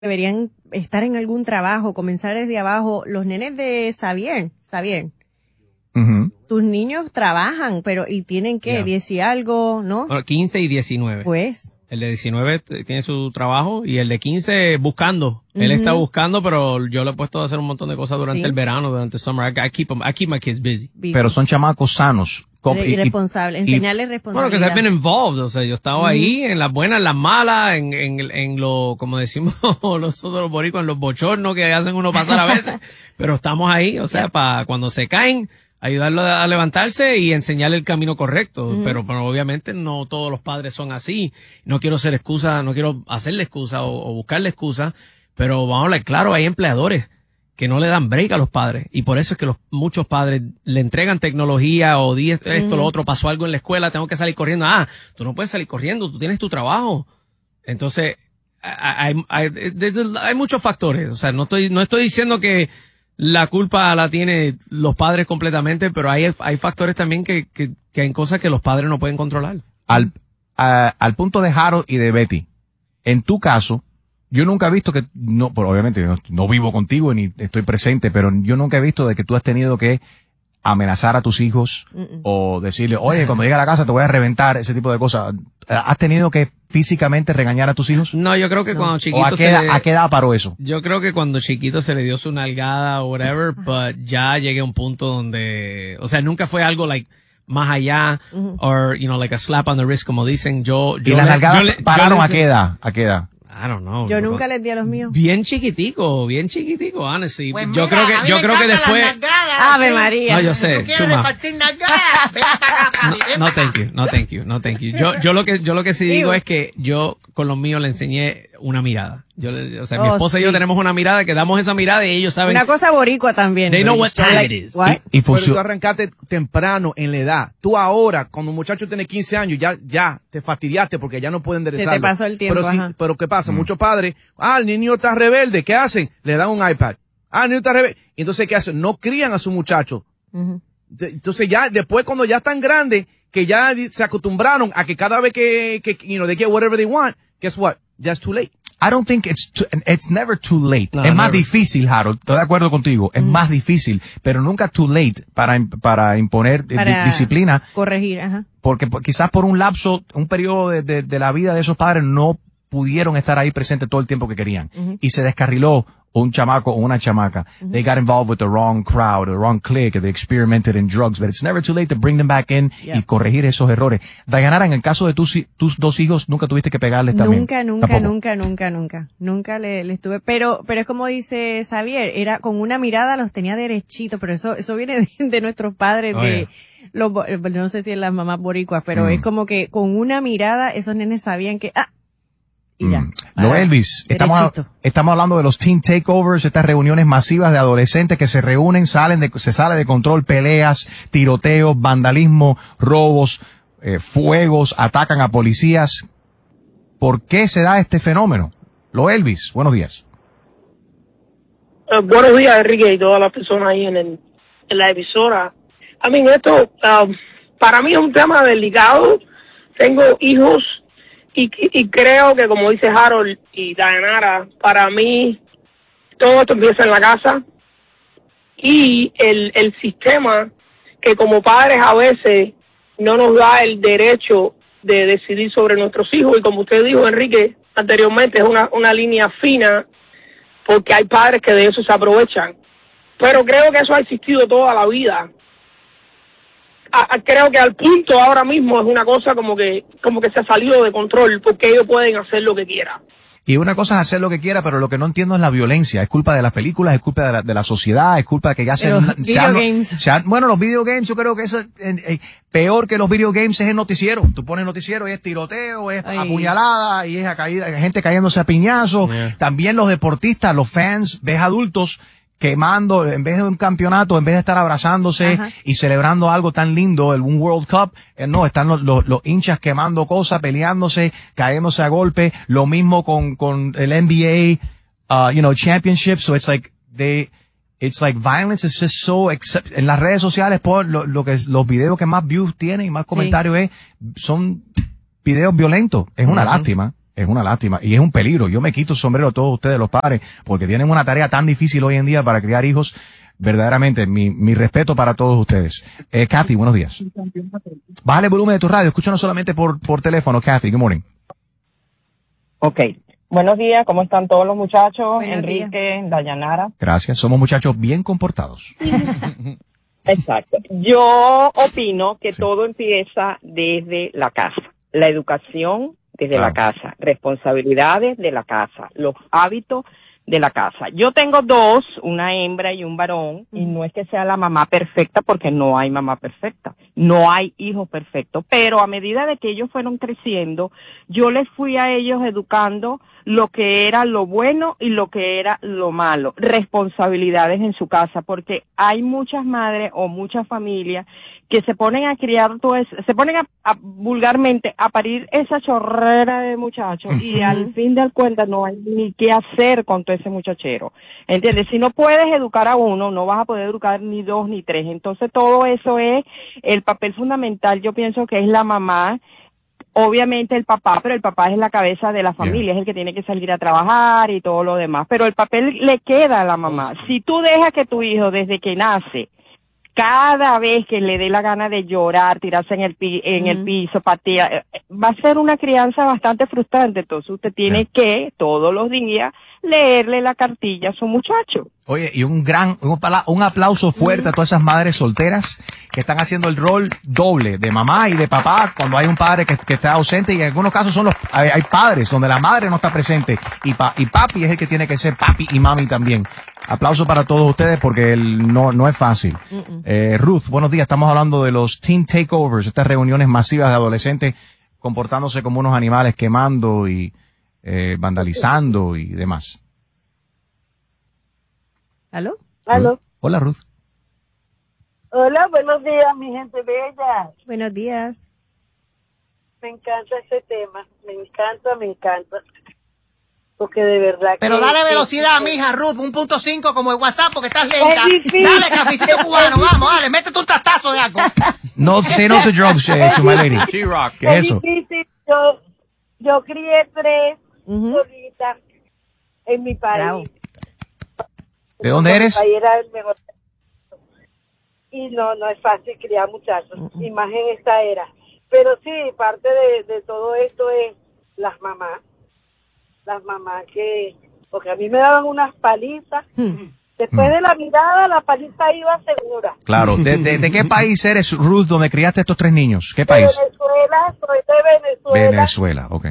deberían estar en algún trabajo, comenzar desde abajo. Los nenes de Xavier. Tus niños trabajan, y tienen que 10 y algo, ¿no? Bueno, 15 y 19. Pues. El de 19 tiene su trabajo y el de 15 buscando. Él está buscando, pero yo le he puesto a hacer un montón de cosas durante el verano, durante el summer. I keep my kids busy. Pero son chamacos sanos. Irresponsables, enseñarles responsabilidad. Bueno, que se been involved, o sea, yo estaba ahí en las buenas, en las malas, en lo, como decimos nosotros los boricuas, en los bochornos que hacen uno pasar a veces, pero estamos ahí, o sea, para cuando se caen, ayudarlo a levantarse y enseñarle el camino correcto, pero obviamente no todos los padres son así, no quiero hacerle excusa o buscarle excusa, pero vamos a hablar claro, hay empleadores que no le dan break a los padres. Y por eso es que muchos padres le entregan tecnología o esto, lo otro, pasó algo en la escuela, tengo que salir corriendo. Tú no puedes salir corriendo, tú tienes tu trabajo. Entonces, hay muchos factores. O sea, no estoy diciendo que la culpa la tienen los padres completamente, pero hay factores también que hay cosas que los padres no pueden controlar. Al punto de Harold y de Betty, en tu caso, yo nunca he visto obviamente no vivo contigo ni estoy presente, pero yo nunca he visto de que tú has tenido que amenazar a tus hijos o decirle, oye, cuando llegue a la casa te voy a reventar, ese tipo de cosas. ¿Has tenido que físicamente regañar a tus hijos? No, yo creo que cuando chiquito ¿A qué edad paró eso? Yo creo que cuando chiquito se le dio su nalgada o whatever, but ya llegué a un punto donde, o sea, nunca fue algo más allá, or, like a slap on the wrist, como dicen. ¿Y las nalgadas pararon a qué edad? ¿A qué edad? I don't know. Yo nunca les di a los míos. Bien chiquitico, honestly. Pues yo creo que después. Ave María. No, yo sé. No, thank you. Yo lo que sí digo es que yo con los míos le enseñé una mirada. Mi esposa y yo tenemos una mirada que damos esa mirada y ellos saben. Una cosa boricua también. They know what time it is. Pero tú arrancaste temprano en la edad. Tú ahora, cuando un muchacho tiene 15 años, ya te fastidiaste porque ya no pueden enderezarlo. Se te pasó el tiempo. Pero ¿qué pasa? Muchos padres, el niño está rebelde, ¿qué hacen? Le dan un iPad. El niño está rebelde. Entonces, ¿qué hacen? No crían a su muchacho. Entonces ya, después cuando ya están grandes, que ya se acostumbraron a que cada vez que they get whatever they want, guess what? Just too late. I don't think it's never too late. No, es más difícil, Harold. Estoy de acuerdo contigo. Es más difícil, pero nunca too late para imponer disciplina. Corregir, Porque quizás por un lapso, un periodo de la vida de esos padres no pudieron estar ahí presentes todo el tiempo que querían. Y se descarriló un chamaco o una chamaca. They got involved with the wrong crowd, the wrong clique, they experimented in drugs, but it's never too late to bring them back in y corregir esos errores. Dayanara, en el caso de tus dos hijos, nunca tuviste que pegarles también. Nunca le estuve, pero es como dice Xavier, era con una mirada los tenía derechitos, pero eso viene de nuestros padres, no sé si en las mamás boricuas, pero es como que con una mirada esos nenes sabían que, y ya. Elvis, estamos hablando de los teen takeovers, estas reuniones masivas de adolescentes que se reúnen, se sale de control, peleas, tiroteos, vandalismo, robos, fuegos, atacan a policías. ¿Por qué se da este fenómeno? Elvis, buenos días. Buenos días, Enrique, y todas las personas ahí en la emisora. Esto para mí es un tema delicado. Tengo hijos y creo que, como dice Harold y Dayanara, para mí todo esto empieza en la casa y el sistema que como padres a veces no nos da el derecho de decidir sobre nuestros hijos, y como usted dijo, Enrique, anteriormente, es una línea fina porque hay padres que de eso se aprovechan, pero creo que eso ha existido toda la vida. Creo que al punto ahora mismo es una cosa como que se ha salido de control porque ellos pueden hacer lo que quieran. Y una cosa es hacer lo que quiera, pero lo que no entiendo es la violencia. Es culpa de las películas, es culpa de la sociedad, es culpa de que ya los video games, yo creo que eso peor que los video games es el noticiero. Tú pones noticiero y es tiroteo, es apuñalada y es gente cayéndose a piñazos. También los deportistas, los fans, ves adultos quemando, en vez de un campeonato, en vez de estar abrazándose y celebrando algo tan lindo, un World Cup, no, están los hinchas quemando cosas, peleándose, cayéndose a golpe, lo mismo con el NBA, championship, so it's like violence is just so, en las redes sociales, los videos que más views tienen y más comentarios son videos violentos, es una lástima. Es una lástima y es un peligro. Yo me quito el sombrero a todos ustedes, los padres, porque tienen una tarea tan difícil hoy en día para criar hijos. Verdaderamente, mi respeto para todos ustedes. Kathy, buenos días. Bájale el volumen de tu radio, escúchanos solamente por teléfono. Kathy, good morning. Okay. Buenos días, ¿cómo están todos los muchachos? Buenos Enrique, Dayanara. Gracias, somos muchachos bien comportados. Exacto. Yo opino que todo empieza desde la casa. La educación desde la casa, responsabilidades de la casa, los hábitos de la casa. Yo tengo dos, una hembra y un varón, y no es que sea la mamá perfecta porque no hay mamá perfecta, no hay hijos perfectos, pero a medida de que ellos fueron creciendo, yo les fui a ellos educando lo que era lo bueno y lo que era lo malo, responsabilidades en su casa, porque hay muchas madres o muchas familias que se ponen a criar todo eso, se ponen a vulgarmente a parir esa chorrera de muchachos y al fin de cuentas no hay ni qué hacer con todo ese muchachero, ¿entiendes? Si no puedes educar a uno, no vas a poder educar ni dos ni tres, entonces todo eso es el papel fundamental, yo pienso que es la mamá, obviamente el papá, pero el papá es la cabeza de la familia, es el que tiene que salir a trabajar y todo lo demás, pero el papel le queda a la mamá. Si tú dejas que tu hijo desde que nace, cada vez que le dé la gana de llorar, tirarse en el piso, patear, va a ser una crianza bastante frustrante. Entonces usted tiene que todos los días leerle la cartilla a su muchacho. Oye, y un aplauso fuerte a todas esas madres solteras que están haciendo el rol doble de mamá y de papá cuando hay un padre que está ausente, y en algunos casos hay padres donde la madre no está presente y papi es el que tiene que ser papi y mami también. Aplauso para todos ustedes porque no es fácil. Ruth, buenos días. Estamos hablando de los teen takeovers, estas reuniones masivas de adolescentes comportándose como unos animales, quemando y vandalizando y demás. ¿Aló? ¿Aló? Hola, Ruth. Hola, buenos días, mi gente bella. Buenos días. Me encanta ese tema, me encanta. Porque de verdad Pero que... dale velocidad, mija, Ruth, 1.5 como el WhatsApp porque estás lenta. Es difícil. Dale, cafecito cubano, vamos, dale, métete un tastazo de algo. No, say no to drugs, to my lady. She-Rock. ¿Qué es eso? Difícil. Yo crié 3 solitas en mi país. Bravo. ¿De dónde eres? Mi país era el mejor. Y no es fácil criar muchachos, y más en esta era. Pero sí, parte de todo esto es las mamás que, porque a mí me daban unas palizas, después de la mirada la paliza iba segura. Claro, ¿de qué país eres, Ruth, donde criaste estos 3 niños? ¿Qué país? Venezuela, soy de Venezuela. Venezuela, ok.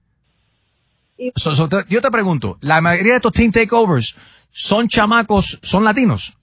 Yo te pregunto, la mayoría de estos teen takeovers son chamacos, son latinos.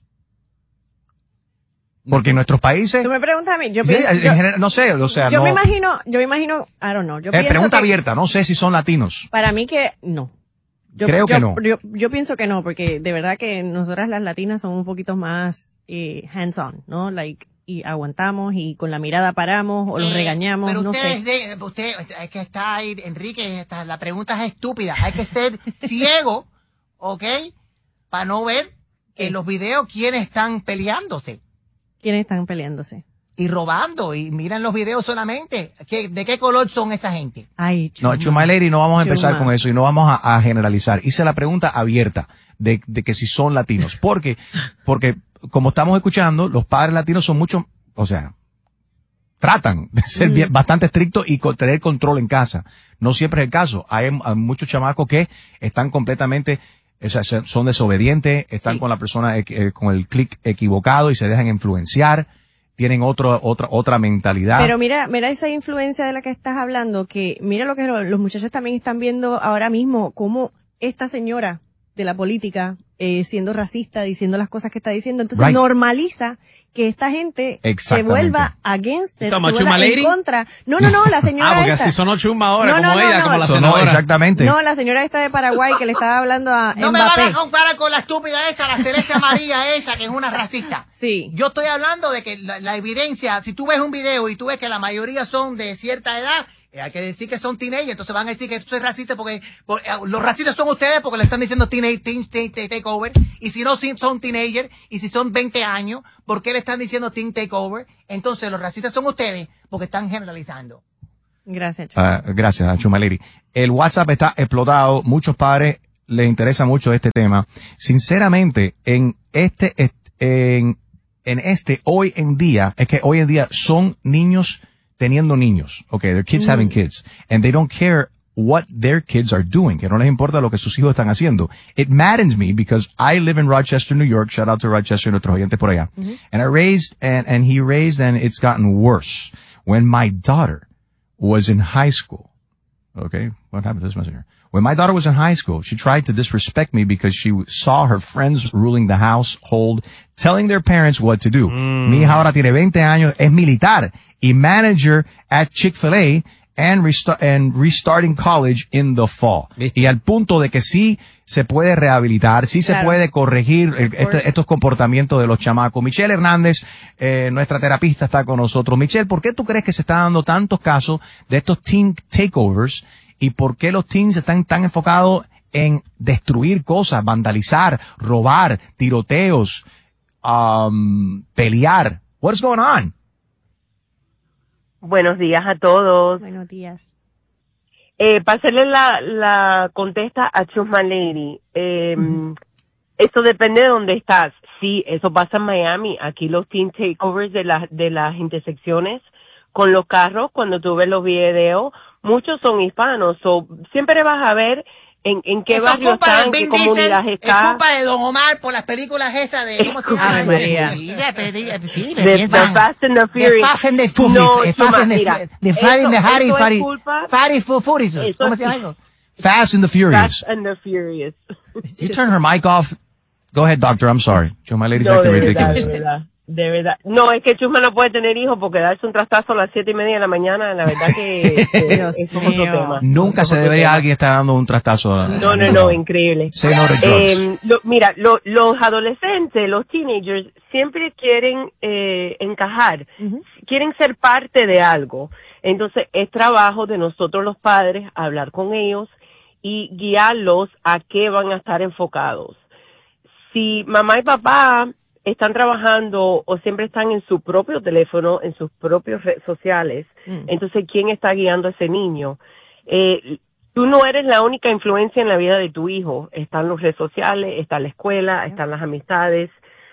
Porque en nuestros países... Tú me preguntas a mí, yo Sí, pienso... en general, no sé, o sea, Yo no... me imagino, I don't know, yo pienso pregunta que, abierta, no sé si son latinos. para mí que no. Creo que no. Yo pienso que no, porque de verdad que nosotras las latinas somos un poquito más hands-on, ¿no? Y aguantamos y con la mirada paramos o los regañamos, Pero no sé. usted, es que está ahí, Enrique, la pregunta es estúpida. Hay que ser ciego, ¿ok? Para no ver en los videos quiénes están peleándose. ¿Quiénes están peleándose? Y robando, y miran los videos solamente. ¿De qué color son esa gente? Ay, Chuma. No, Chuma Lady, no vamos a empezar Chuma. con eso y no vamos a generalizar. Hice la pregunta abierta de que si son latinos. Porque como estamos escuchando, los padres latinos son mucho, o sea, tratan de ser bastante estrictos y tener control en casa. No siempre es el caso. Hay muchos chamacos que están completamente, o sea, son desobedientes, están con la persona, con el clic equivocado y se dejan influenciar. Tienen otra mentalidad. Pero mira esa influencia de la que estás hablando, que mira lo que los muchachos también están viendo ahora mismo, cómo esta señora de la política, siendo racista, diciendo las cosas que está diciendo, entonces normaliza que esta gente se vuelva against it, se vuelva en contra. No, la señora porque esta. así sonó Chuma ahora, No, como ella, como la Sonó senadora. exactamente. No, la señora esta de Paraguay que le estaba hablando a No me van Mbappé. a comparar con la estúpida esa, la celeste amarilla esa, que es una racista. Sí. Yo estoy hablando de que la evidencia, si tú ves un video y tú ves que la mayoría son de cierta edad, hay que decir que son teenagers, entonces van a decir que esto es racista porque los racistas son ustedes porque le están diciendo teen takeover, y si no son teenagers, y si son 20 años, ¿por qué le están diciendo teen takeover? Entonces los racistas son ustedes porque están generalizando. Gracias, gracias, Chuma Lady. El WhatsApp está explotado. Muchos padres les interesa mucho este tema. Sinceramente, hoy en día, es que hoy en día son niños teniendo niños. Okay, they're kids having kids. And they don't care what their kids are doing. Que no les importa lo que sus hijos están haciendo. It maddens me because I live in Rochester, New York. Shout out to Rochester, nuestros oyentes por allá. And he raised, and it's gotten worse. When my daughter was in high school. Okay, what happened to this messenger? When my daughter was in high school, she tried to disrespect me because she saw her friends ruling the household, telling their parents what to do. Mi hija ahora tiene 20 años, es militar y manager at Chick-fil-A and restarting college in the fall. Y al punto de que sí se puede rehabilitar, sí se puede corregir estos comportamientos de los chamacos. Michelle Hernández, nuestra terapista, está con nosotros. Michelle, ¿por qué tú crees que se están dando tantos casos de estos teen takeovers? ¿Y por qué los teens están tan enfocados en destruir cosas, vandalizar, robar, tiroteos, pelear? What's going on? Buenos días a todos. Buenos días. Para hacerle la contesta a Chusma Lady, eso depende de dónde estás. Sí, eso pasa en Miami. Aquí los teen takeovers de las intersecciones con los carros, cuando tú ves los videos, muchos son hispanos. Siempre vas a ver en qué barrio están, en qué comunidad están. Es culpa de Don Omar por las películas esas de... ¿Cómo se llama? María. Sí, The Fast and the Furious. The Fast and the Furious. The Fast and the Fatty Furious. ¿Cómo se llama eso? Fast and the Furious. Fast and the Furious. You turn her mic off. Go ahead, doctor. I'm sorry. Chuma Lady's acting ridiculous. De verdad. No, es que Chusma no puede tener hijos porque darse un trastazo a las 7:30 de la mañana, la verdad que es otro tema. Nunca se debería alguien estar dando un trastazo. No, increíble. Say no to drugs. Mira, los adolescentes, los teenagers, siempre quieren encajar, quieren ser parte de algo. Entonces, es trabajo de nosotros los padres hablar con ellos y guiarlos a qué van a estar enfocados. Si mamá y papá están trabajando o siempre están en su propio teléfono, en sus propias redes sociales, entonces, ¿quién está guiando a ese niño? Tú no eres la única influencia en la vida de tu hijo. Están las redes sociales, está la escuela, están las amistades.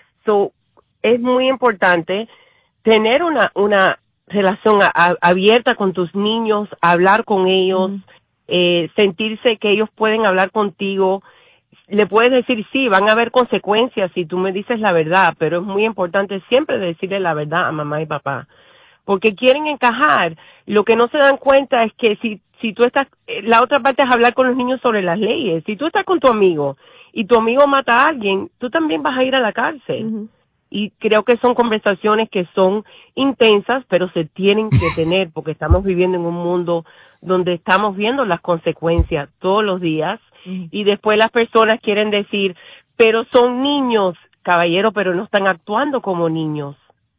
Es muy importante tener una relación abierta con tus niños, hablar con ellos, sentirse que ellos pueden hablar contigo. Le puedes decir, sí, van a haber consecuencias si tú me dices la verdad, pero es muy importante siempre decirle la verdad a mamá y papá, porque quieren encajar. Lo que no se dan cuenta es que si tú estás, la otra parte es hablar con los niños sobre las leyes. Si tú estás con tu amigo y tu amigo mata a alguien, tú también vas a ir a la cárcel. Y creo que son conversaciones que son intensas, pero se tienen que tener, porque estamos viviendo en un mundo donde estamos viendo las consecuencias todos los días. Y después las personas quieren decir, pero son niños, caballero, pero no están actuando como niños.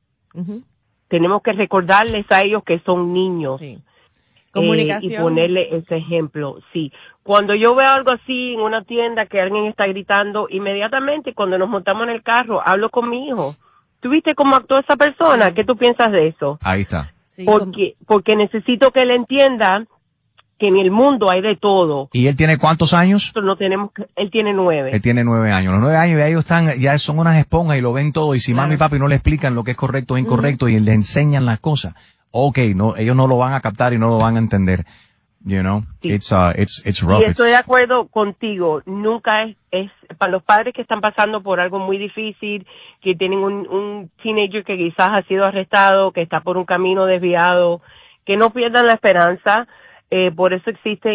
Tenemos que recordarles a ellos que son niños. Sí. Comunicación. Y ponerle ese ejemplo, sí. Cuando yo veo algo así en una tienda que alguien está gritando, inmediatamente cuando nos montamos en el carro, hablo con mi hijo. ¿Tú viste cómo actuó esa persona? ¿Qué tú piensas de eso? Ahí está. Sí, porque necesito que él entienda que en el mundo hay de todo. ¿Y él tiene cuántos años? Él tiene 9. Él tiene 9 años. Los 9 años ya ellos ya son unas esponjas y lo ven todo. Y si mami y papi no le explican lo que es correcto o incorrecto y le enseñan las cosas, no, ellos no lo van a captar y no lo van a entender. You know, sí. It's rough. Y estoy de acuerdo contigo. Nunca es para los padres que están pasando por algo muy difícil, que tienen un teenager que quizás ha sido arrestado, que está por un camino desviado, que no pierdan la esperanza. Por eso existe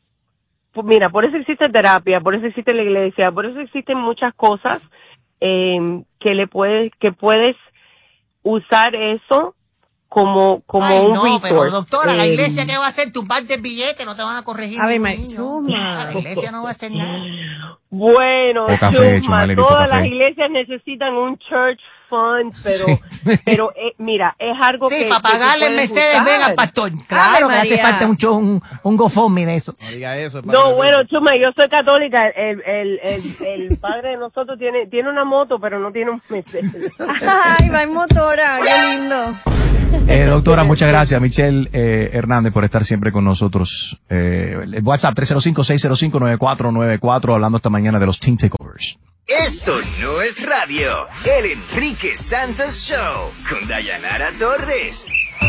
terapia, por eso existe la iglesia, por eso existen muchas cosas que puedes usar eso como un resource. Pero doctora, la iglesia ¿qué va a hacer? Tumbarte el billete, no te van a corregir. A ver, la iglesia no va a hacer nada. Bueno, Chuma, todas las iglesias necesitan un church fund, pero mira, es algo que para pagarle Mercedes Benz al pastor. Claro que hace falta un GoFundMe de eso. No diga eso. No, bueno, Chuma, yo soy católica. El padre de nosotros tiene una moto, pero no tiene un Mercedes. Ay, va en motora, qué lindo. Doctora, muchas gracias. Michelle Hernández por estar siempre con nosotros. El WhatsApp 305-605-9494, hablando esta mañana de los Teen Takeovers. Esto no es radio. El Enrique Santos Show con Dayanara Torres.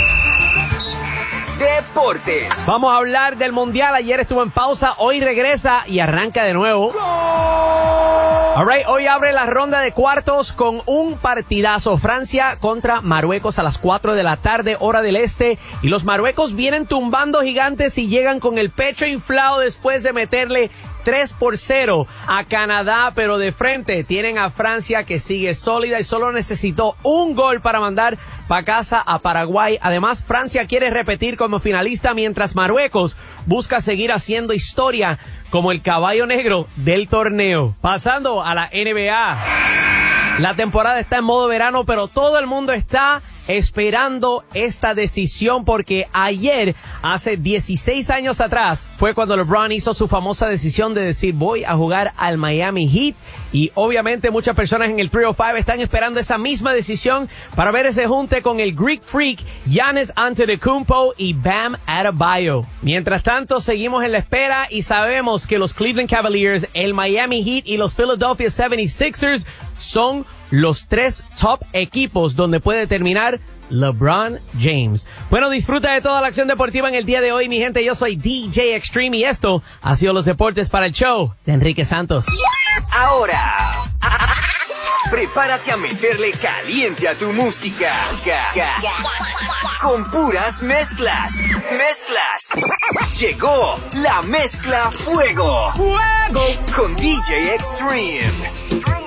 Deportes. Vamos a hablar del Mundial. Ayer estuvo en pausa, hoy regresa y arranca de nuevo. All right, hoy abre la ronda de cuartos con un partidazo. Francia contra Marruecos a las 4 de la tarde, hora del este. Y los Marruecos vienen tumbando gigantes y llegan con el pecho inflado después de meterle 3-0 a Canadá, pero de frente tienen a Francia que sigue sólida y solo necesitó un gol para mandar para casa a Paraguay. Además, Francia quiere repetir como finalista, mientras Marruecos busca seguir haciendo historia como el caballo negro del torneo. Pasando a la NBA. La temporada está en modo verano, pero todo el mundo está esperando esta decisión porque ayer, hace 16 años atrás, fue cuando LeBron hizo su famosa decisión de decir voy a jugar al Miami Heat, y obviamente muchas personas en el 305 están esperando esa misma decisión para ver ese junte con el Greek Freak Giannis Antetokounmpo y Bam Adebayo. Mientras tanto, seguimos en la espera y sabemos que los Cleveland Cavaliers, el Miami Heat y los Philadelphia 76ers son los 3 top equipos donde puede terminar LeBron James. Bueno, disfruta de toda la acción deportiva en el día de hoy, mi gente. Yo soy DJ Extreme y esto ha sido los deportes para el show de Enrique Santos. Ahora, prepárate a meterle caliente a tu música. Con puras mezclas. Llegó la mezcla Fuego. Con DJ Extreme.